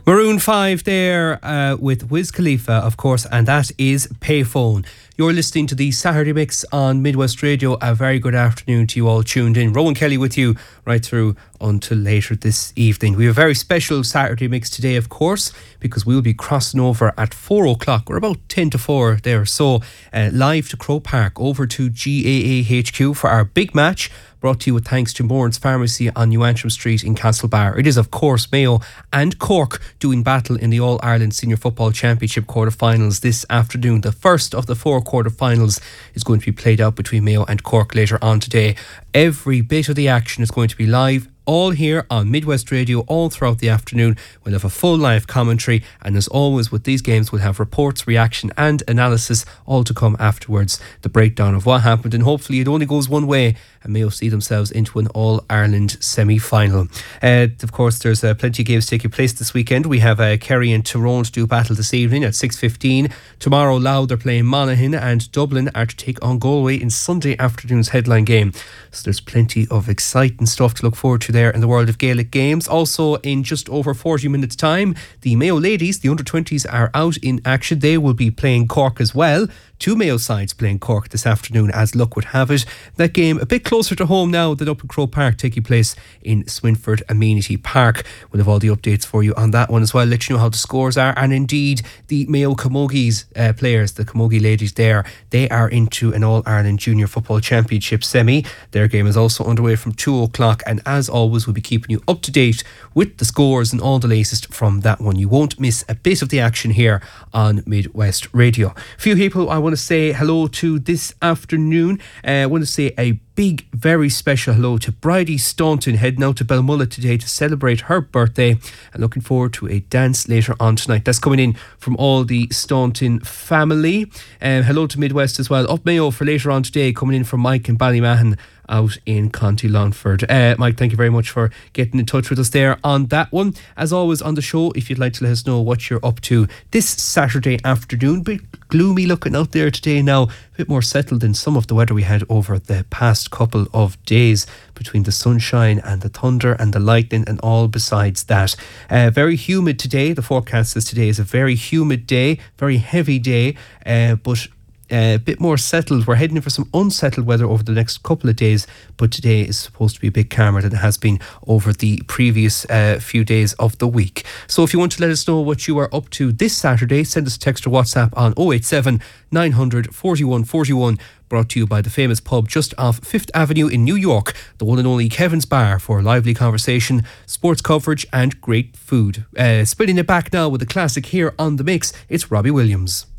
Maroon 5 there with Wiz Khalifa, of course, and that is Payphone. You're listening to the Saturday Mix on Midwest Radio. A very good afternoon to you all tuned in. Rowan Kelly with you right through until later this evening. We have a very special Saturday Mix today, of course, because we'll be crossing over at 4 o'clock. We're about 10 to 4 there. So live to Croke Park, over to GAA HQ for our big match, brought to you with thanks to Moran's Pharmacy on New Antrim Street in Castlebar. It is, of course, Mayo and Cork doing battle in the All-Ireland Senior Football Championship quarter-finals this afternoon. The first of the 4 quarter-finals is going to be played out between Mayo and Cork later on today. Every bit of the action is going to be live, all here on Midwest Radio all throughout the afternoon. We'll have a full live commentary, and as always with these games, we'll have reports, reaction and analysis all to come afterwards. The breakdown of what happened, and hopefully it only goes one way and Mayo see themselves into an All-Ireland semi-final. Of course, there's plenty of games taking place this weekend. We have Kerry and Tyrone to do battle this evening at 6:15. Tomorrow, Louth are playing Monaghan, and Dublin are to take on Galway in Sunday afternoon's headline game. So there's plenty of exciting stuff to look forward to there in the world of Gaelic games. Also, in just over 40 minutes time, the Mayo ladies, the under-20s, are out in action. They will be playing Cork as well. 2 Mayo sides playing Cork this afternoon, as luck would have it. That game a bit closer to home now than up in Croke Park, taking place in Swinford Amenity Park. We'll have all the updates for you on that one as well, let you know how the scores are, and indeed the Mayo Camogies players, the Camogie ladies there, they are into an All-Ireland Junior Football Championship semi. Their game is also underway from 2 o'clock, and as always we'll be keeping you up to date with the scores and all the latest from that one. You won't miss a bit of the action here on Midwest Radio. A few people I want to say hello to this afternoon. I want to say a big, very special hello to Bridie Staunton, heading out to Belmullet today to celebrate her birthday, and looking forward to a dance later on tonight. That's coming in from all the Staunton family. Hello to Midwest as well. Up Mayo for later on today, coming in from Mike and Ballymahan out in County Longford. Mike, thank you very much for getting in touch with us there on that one. As always on the show, if you'd like to let us know what you're up to this Saturday afternoon. Bit gloomy looking out there today now, a bit more settled than some of the weather we had over the past couple of days, between the sunshine and the thunder and the lightning and all besides that. Very humid today. The forecast says today is a very humid day, very heavy day, but a bit more settled. We're heading in for some unsettled weather over the next couple of days, but today is supposed to be a bit calmer than it has been over the previous few days of the week. So if you want to let us know what you are up to this Saturday, send us a text or WhatsApp on 087 900 41 41, brought to you by the famous pub just off 5th Avenue in New York, the one and only Kevin's Bar, for lively conversation, sports coverage and great food. Spinning it back now with a classic here on The Mix, it's Robbie Williams.